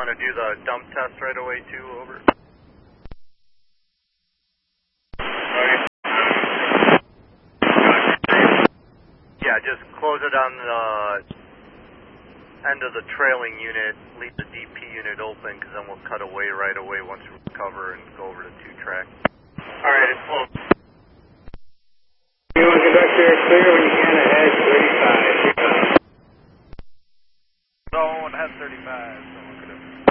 want to do the dump test right away too? Over. Okay. Yeah, just close it on the end of the trailing unit, leave the DP unit open, because then we'll cut away right away once we recover and go over to 2-track. Alright, it's closed. You want to conduct your clear when you can ahead 35.